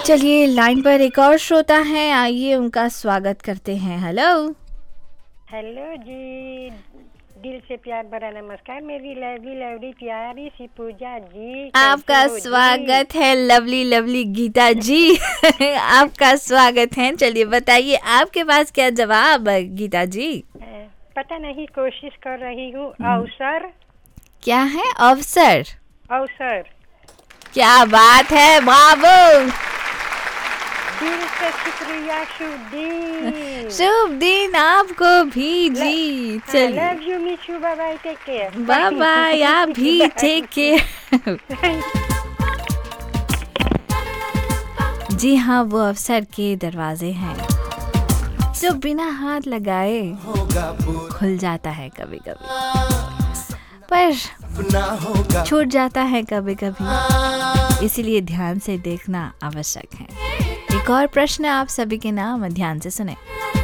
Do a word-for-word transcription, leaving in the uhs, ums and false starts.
चलिए लाइन पर एक और श्रोता हैं, आइए उनका स्वागत करते हैं। हेलो हेलो जी, दिल से प्यार भरा नमस्कार मेरी लवली लवली प्यारी सी पूजा जी, आपका कैसे हो जी? स्वागत है लवली लवली गीता जी। आपका स्वागत है। चलिए बताइए आपके पास क्या जवाब है गीता जी? अ, पता नहीं, कोशिश कर रही हूँ। अवसर। क्या है? अवसर। अवसर। क्या बात है, ब्रावो। दिल से शुक्रिया। शुभ दिन। शुभ दिन आपको भी जी। चलिए love you, miss you, bye bye, take care. Bye bye, आप भी टेक केयर। जी हाँ, वो अवसर के दरवाजे हैं जो बिना हाथ लगाए खुल जाता है कभी कभी, पर छूट जाता है कभी कभी, इसीलिए ध्यान से देखना आवश्यक है। एक और प्रश्न आप सभी के नाम ध्यान से सुने।